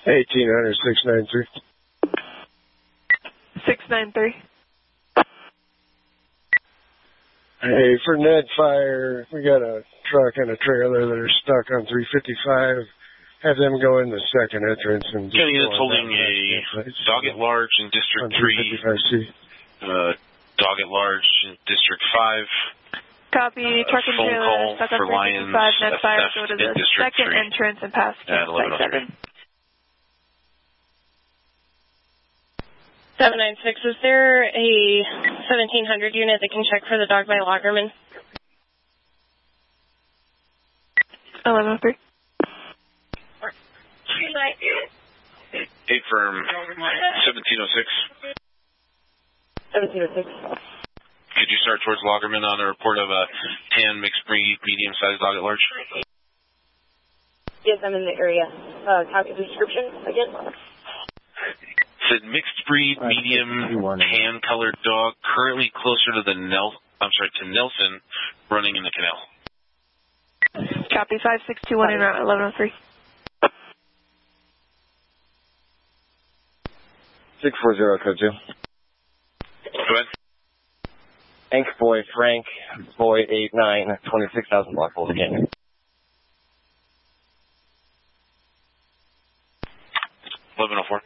1800 693. 693. Hey, for Ned Fire, we got a truck and a trailer that are stuck on 355. Have them go in the second entrance and just units holding a dog at large in District 3. Dog at large in District 5. Copy. Truck and trailer stuck on 355. Ned Fire, go to the second entrance and pass Site 7. 796, is there a 1700 unit that can check for the dog by Lagerman? 1103. Affirm 1706. 1706. Could you start towards Lagerman on a report of a tan mixed breed medium-sized dog at large? Yes, I'm in the area. Copy the description again. Said mixed breed, medium, tan-colored dog, currently closer to Nelson, running in the canal. Copy. 5621 in route 1103. 640 code 2. Go ahead. Ank Boy Frank, Boy 89, 26,000 block hold again. 1104.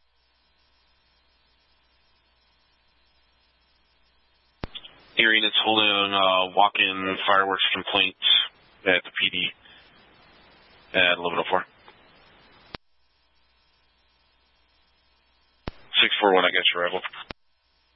Your unit's holding walk-in fireworks complaint at the PD at 1104. 641, I got your arrival.